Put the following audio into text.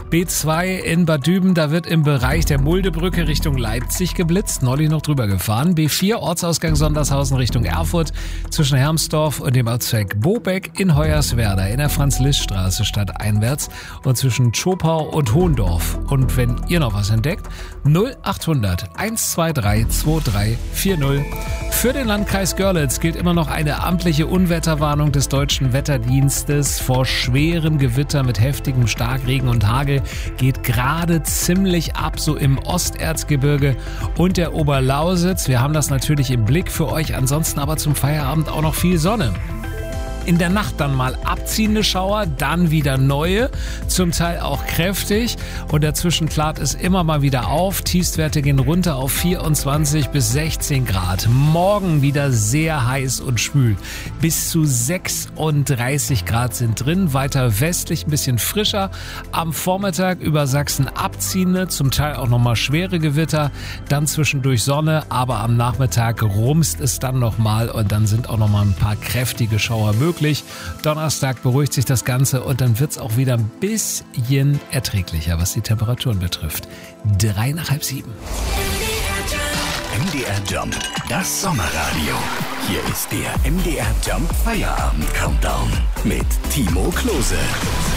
B2 in Bad Düben, da wird im Bereich der Muldebrücke Richtung Leipzig geblitzt, neulich noch drüber gefahren. B4 Ortsausgang Sondershausen Richtung Erfurt zwischen Hermsdorf und dem Ortszweig Bobeck in Hoyerswerda in der Franz-Liszt-Straße stadteinwärts und zwischen Zschopau und Hohendorf. Und wenn ihr noch was entdeckt, 0800 123 2340. Für den Landkreis Görlitz gilt immer noch eine amtliche Unwetterwarnung des Deutschen Wetterdienstes vor schwerem Gewitter mit heftigem Starkregen und Hagel. Geht gerade ziemlich ab, so im Osterzgebirge und der Oberlausitz. Wir haben das natürlich im Blick für euch, ansonsten aber zum Feierabend auch noch viel Sonne. In der Nacht dann mal abziehende Schauer, dann wieder neue, zum Teil auch kräftig und dazwischen klart es immer mal wieder auf. Tiefstwerte gehen runter auf 24 bis 16 Grad. Morgen wieder sehr heiß und schwül. Bis zu 36 Grad sind drin, weiter westlich ein bisschen frischer. Am Vormittag über Sachsen abziehende, zum Teil auch nochmal schwere Gewitter, dann zwischendurch Sonne, aber am Nachmittag rumst es dann nochmal und dann sind auch nochmal ein paar kräftige Schauer möglich. Donnerstag beruhigt sich das Ganze und dann wird es auch wieder ein bisschen erträglicher, was die Temperaturen betrifft. 6:55. MDR Jump, das Sommerradio. Hier ist der MDR Jump Feierabend Countdown mit Timo Klose.